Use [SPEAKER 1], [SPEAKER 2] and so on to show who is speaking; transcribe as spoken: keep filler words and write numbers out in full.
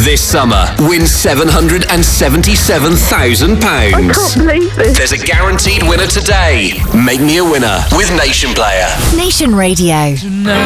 [SPEAKER 1] This summer, win seven hundred seventy-seven thousand pounds.
[SPEAKER 2] I can't believe this.
[SPEAKER 1] There's a guaranteed winner today. Make me a winner with Nation Player.
[SPEAKER 3] Nation Radio.
[SPEAKER 4] Tonight.